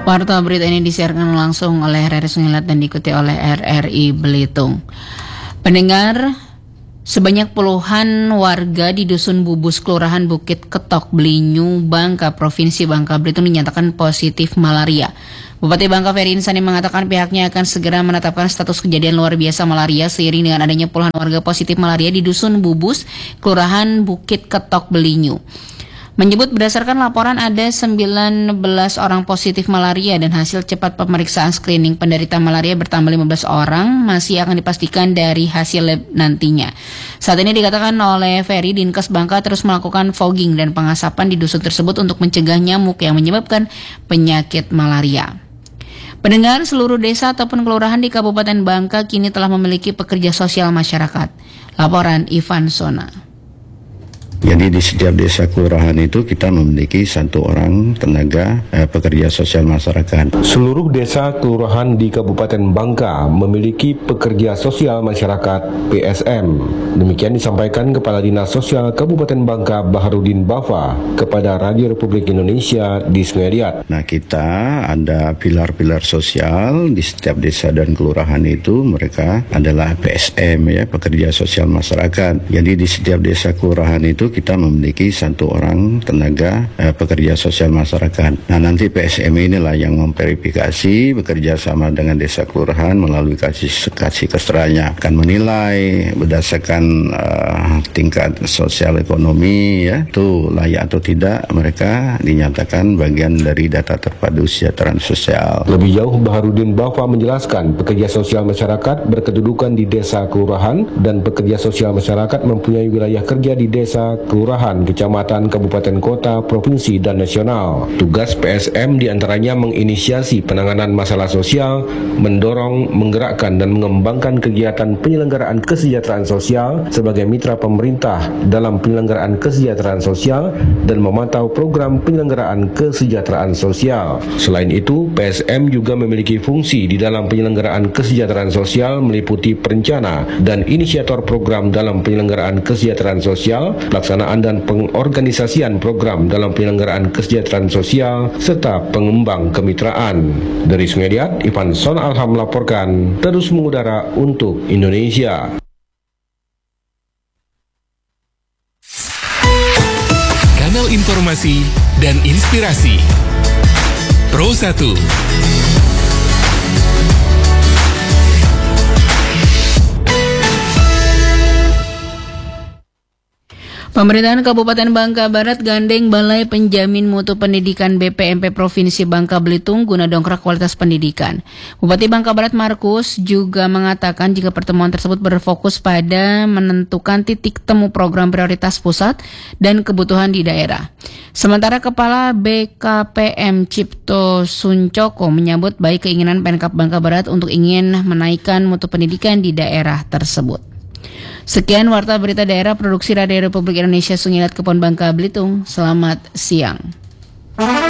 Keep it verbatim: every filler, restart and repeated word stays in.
Warta berita ini disiarkan langsung oleh R R I Sungilat dan diikuti oleh R R I Belitung. Pendengar, sebanyak puluhan warga di Dusun Bubus, Kelurahan Bukit Ketok, Belinyu, Bangka, Provinsi Bangka Belitung dinyatakan positif malaria. Bupati Bangka Ferry Insani mengatakan pihaknya akan segera menetapkan status kejadian luar biasa malaria seiring dengan adanya puluhan warga positif malaria di Dusun Bubus, Kelurahan Bukit Ketok, Belinyu. Menyebut berdasarkan laporan ada sembilan belas orang positif malaria dan hasil cepat pemeriksaan screening penderita malaria bertambah lima belas orang masih akan dipastikan dari hasil lab nantinya. Saat ini dikatakan oleh Ferry, Dinkes Bangka terus melakukan fogging dan pengasapan di dusun tersebut untuk mencegah nyamuk yang menyebabkan penyakit malaria. Pendengar, seluruh desa ataupun kelurahan di Kabupaten Bangka kini telah memiliki pekerja sosial masyarakat. Laporan Ivan Sona. Jadi di setiap desa kelurahan itu kita memiliki satu orang tenaga eh, pekerja sosial masyarakat. Seluruh desa kelurahan di Kabupaten Bangka memiliki pekerja sosial masyarakat P S M. Demikian disampaikan Kepala Dinas Sosial Kabupaten Bangka Baharudin Bafa kepada Radio Republik Indonesia di Sungai Liat. Nah, kita ada pilar-pilar sosial di setiap desa dan kelurahan itu, mereka adalah P S M ya, pekerja sosial masyarakat. Jadi di setiap desa kelurahan itu kita memiliki satu orang tenaga eh, pekerja sosial masyarakat. Nah, nanti P S M inilah yang memverifikasi bekerja sama dengan desa kelurahan melalui kasih kasih keterangannya, akan menilai berdasarkan uh, tingkat sosial ekonomi ya, itu layak atau tidak mereka dinyatakan bagian dari data terpadu kesejahteraan sosial. Lebih jauh, Baharudin Bafa menjelaskan pekerja sosial masyarakat berkedudukan di desa kelurahan dan pekerja sosial masyarakat mempunyai wilayah kerja di desa, kelurahan, kecamatan, kabupaten, kota, provinsi, dan nasional. Tugas P S M diantaranya menginisiasi penanganan masalah sosial, mendorong, menggerakkan, dan mengembangkan kegiatan penyelenggaraan kesejahteraan sosial sebagai mitra pemerintah dalam penyelenggaraan kesejahteraan sosial dan memantau program penyelenggaraan kesejahteraan sosial. Selain itu, P S M juga memiliki fungsi di dalam penyelenggaraan kesejahteraan sosial meliputi perencana dan inisiator program dalam penyelenggaraan kesejahteraan sosial, pelaksanaan dan pengorganisasian program dalam penyelenggaraan kesejahteraan sosial, serta pengembang kemitraan. Dari Sungai Liat, Ivan Son Alham melaporkan, terus mengudara untuk Indonesia. Kanal informasi dan inspirasi Pro satu. Pemerintahan Kabupaten Bangka Barat gandeng Balai Penjamin Mutu Pendidikan B P M P Provinsi Bangka Belitung guna dongkrak kualitas pendidikan. Bupati Bangka Barat Markus juga mengatakan jika pertemuan tersebut berfokus pada menentukan titik temu program prioritas pusat dan kebutuhan di daerah. Sementara Kepala B K P M Cipto Suncoko menyambut baik keinginan Pemkab Bangka Barat untuk ingin menaikkan mutu pendidikan di daerah tersebut. Sekian Warta Berita Daerah Produksi Radio Republik Indonesia Sungilat Kepon Bangka Belitung. Selamat siang.